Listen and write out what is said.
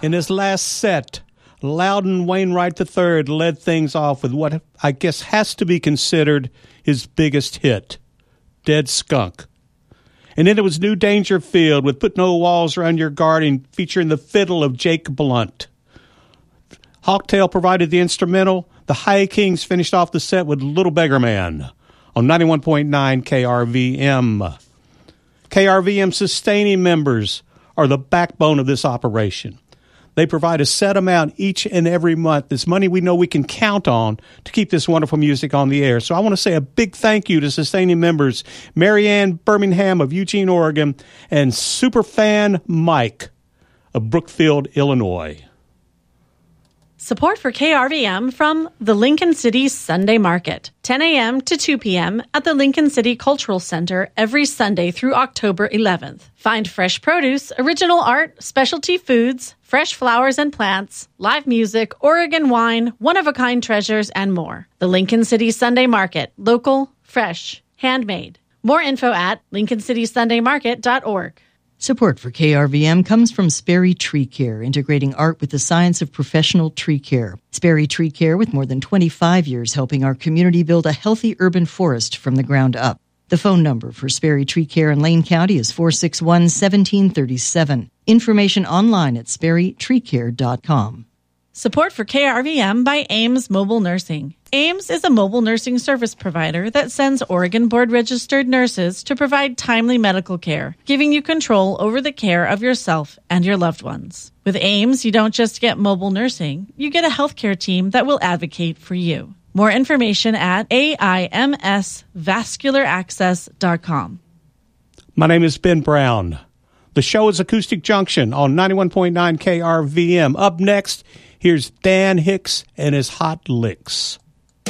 In his last set, Loudon Wainwright III led things off with what I guess has to be considered his biggest hit, Dead Skunk. And then it was New Dangerfield with Put No Walls Around Your Garden, featuring the fiddle of Jake Blunt. Hawktail provided the instrumental. The High Kings finished off the set with Little Beggar Man on 91.9 KRVM. KRVM sustaining members are the backbone of this operation. They provide a set amount each and every month. This money we know we can count on to keep this wonderful music on the air. So I want to say a big thank you to sustaining members Marianne Birmingham of Eugene, Oregon, and Superfan Mike of Brookfield, Illinois. Support for KRVM from the Lincoln City Sunday Market, 10 a.m. to 2 p.m. at the Lincoln City Cultural Center every Sunday through October 11th. Find fresh produce, original art, specialty foods, fresh flowers and plants, live music, Oregon wine, one-of-a-kind treasures, and more. The Lincoln City Sunday Market, local, fresh, handmade. More info at lincolncitysundaymarket.org. Support for KRVM comes from Sperry Tree Care, integrating art with the science of professional tree care. Sperry Tree Care, with more than 25 years helping our community build a healthy urban forest from the ground up. The phone number for Sperry Tree Care in Lane County is 461-1737. Information online at sperrytreecare.com. Support for KRVM by Ames Mobile Nursing. Ames is a mobile nursing service provider that sends Oregon board-registered nurses to provide timely medical care, giving you control over the care of yourself and your loved ones. With Ames, you don't just get mobile nursing, you get a healthcare team that will advocate for you. More information at aimsvascularaccess.com. My name is Ben Brown. The show is Acoustic Junction on 91.9 KRVM. Up next, here's Dan Hicks and his Hot Licks.